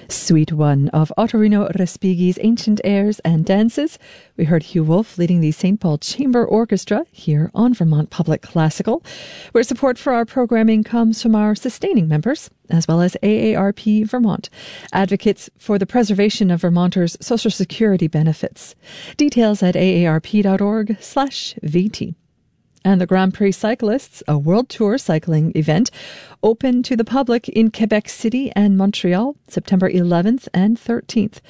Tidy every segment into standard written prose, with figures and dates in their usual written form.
Suite 1 of Ottorino Respighi's Ancient Airs and Dances. We heard Hugh Wolf leading the St. Paul Chamber Orchestra here on Vermont Public Classical, where support for our programming comes from our sustaining members, as well as AARP Vermont, advocates for the preservation of Vermonters' Social Security benefits. Details at aarp.org/VT. And the Grand Prix Cyclists, a world tour cycling event, open to the public in Quebec City and Montreal, September 11th and 13th.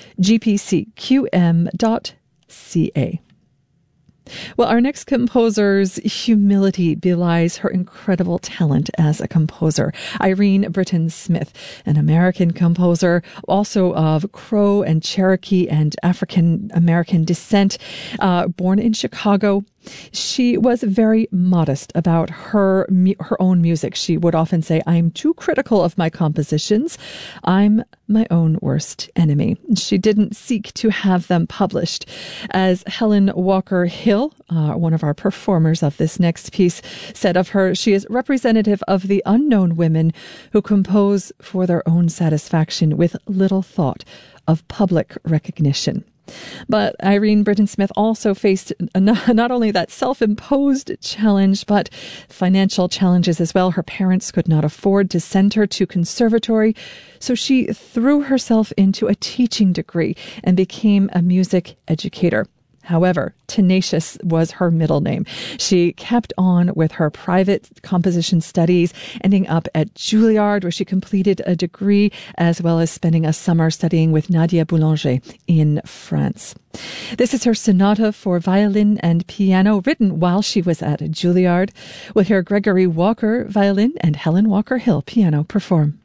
gpcqm.ca. Well, our next composer's humility belies her incredible talent as a composer. Irene Britton-Smith, an American composer, also of Crow and Cherokee and African American descent, born in Chicago. She was very modest about her own music. She would often say, "I'm too critical of my compositions. I'm my own worst enemy." She didn't seek to have them published. As Helen Walker Hill, one of our performers of this next piece, said of her, she is representative of the unknown women who compose for their own satisfaction with little thought of public recognition. But Irene Britton-Smith also faced not only that self-imposed challenge, but financial challenges as well. Her parents could not afford to send her to conservatory, so she threw herself into a teaching degree and became a music educator. However, tenacious was her middle name. She kept on with her private composition studies, ending up at Juilliard, where she completed a degree, as well as spending a summer studying with Nadia Boulanger in France. This is her sonata for violin and piano, written while she was at Juilliard. We'll hear Gregory Walker, violin, and Helen Walker Hill, piano, perform.